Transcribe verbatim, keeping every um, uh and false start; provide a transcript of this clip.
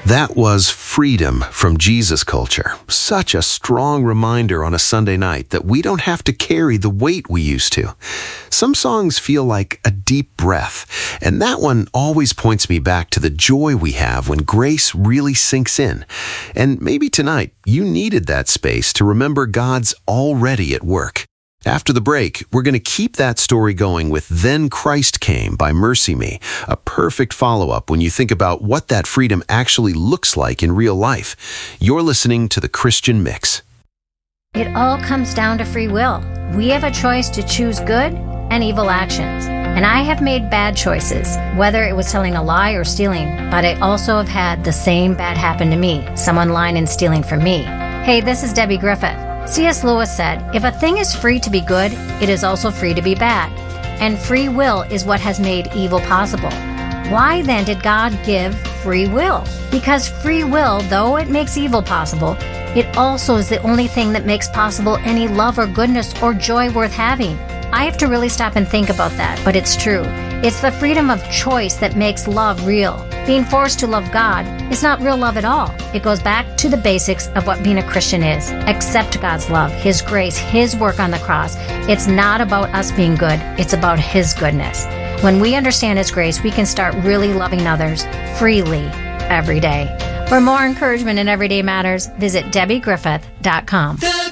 That was Freedom from Jesus Culture. Such a strong reminder on a Sunday night that we don't have to carry the weight we used to. Some songs feel like a deep breath, and that one always points me back to the joy we have when grace really sinks in. And maybe tonight you needed that space to remember God's already at work. After the break, we're going to keep that story going with Then Christ Came by MercyMe, a perfect follow-up when you think about what that freedom actually looks like in real life. You're listening to The Christian Mix. It all comes down to free will. We have a choice to choose good and evil actions. And I have made bad choices, whether it was telling a lie or stealing, but I also have had the same bad happen to me, someone lying and stealing from me. Hey, this is Debbie Griffith. C S Lewis said, if a thing is free to be good, it is also free to be bad. And free will is what has made evil possible. Why then did God give free will? Because free will, though it makes evil possible, it also is the only thing that makes possible any love or goodness or joy worth having. I have to really stop and think about that, but it's true. It's the freedom of choice that makes love real. Being forced to love God is not real love at all. It goes back to the basics of what being a Christian is. Accept God's love, His grace, His work on the cross. It's not about us being good. It's about His goodness. When we understand His grace, we can start really loving others freely every day. For more encouragement in Everyday Matters, visit Debbie Griffith dot com.